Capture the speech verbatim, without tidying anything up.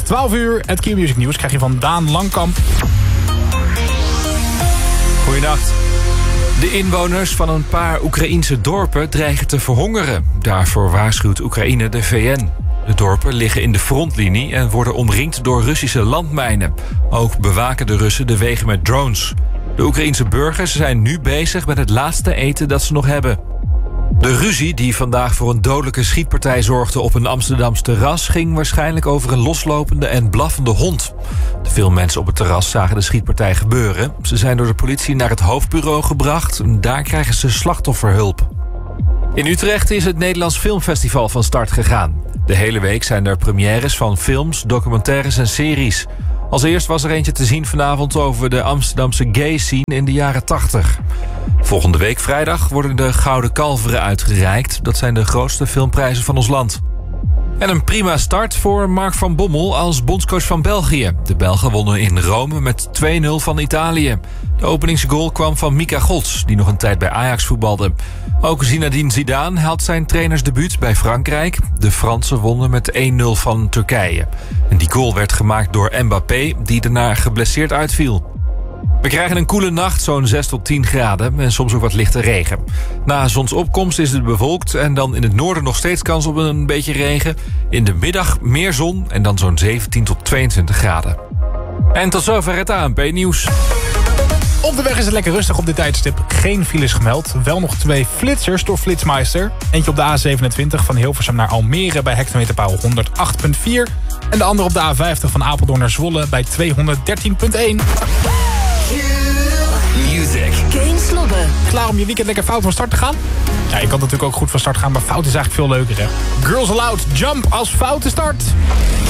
twaalf uur, het Q-Music Nieuws krijg je van Daan Langkamp. Goeienacht. De inwoners van een paar Oekraïense dorpen dreigen te verhongeren. Daarvoor waarschuwt Oekraïne de V N. De dorpen liggen in de frontlinie en worden omringd door Russische landmijnen. Ook bewaken de Russen de wegen met drones. De Oekraïense burgers zijn nu bezig met het laatste eten dat ze nog hebben. De ruzie die vandaag voor een dodelijke schietpartij zorgde op een Amsterdams terras ging waarschijnlijk over een loslopende en blaffende hond. Veel mensen op het terras zagen de schietpartij gebeuren. Ze zijn door de politie naar het hoofdbureau gebracht. Daar krijgen ze slachtofferhulp. In Utrecht is het Nederlands Filmfestival van start gegaan. De hele week zijn er premières van films, documentaires en series. Als eerst was er eentje te zien vanavond over de Amsterdamse gay scene in de jaren tachtig. Volgende week vrijdag worden de Gouden Kalveren uitgereikt. Dat zijn de grootste filmprijzen van ons land. En een prima start voor Mark van Bommel als bondscoach van België. De Belgen wonnen in Rome met twee nul van Italië. De openingsgoal kwam van Mika Gods, die nog een tijd bij Ajax voetbalde. Ook Zinedine Zidane haalt zijn trainersdebuut bij Frankrijk. De Fransen wonnen met één nul van Turkije. En die goal werd gemaakt door Mbappé, die daarna geblesseerd uitviel. We krijgen een koele nacht, zo'n zes tot tien graden en soms ook wat lichte regen. Na zonsopkomst is het bewolkt en dan in het noorden nog steeds kans op een beetje regen. In de middag meer zon en dan zo'n zeventien tot tweeëntwintig graden. En tot zover het A N P-nieuws. Op de weg is het lekker rustig op dit tijdstip. Geen files gemeld. Wel nog twee flitsers door Flitsmeister. Eentje op de A zevenentwintig van Hilversum naar Almere bij hectometerpaal honderd acht komma vier. En de andere op de A vijftig van Apeldoorn naar Zwolle bij tweehonderddertien komma één. Music. Geen Slobben. Klaar om je weekend lekker fout van start te gaan? Ja, je kan natuurlijk ook goed van start gaan, maar fout is eigenlijk veel leuker, hè? Girls Aloud, Jump als foute start.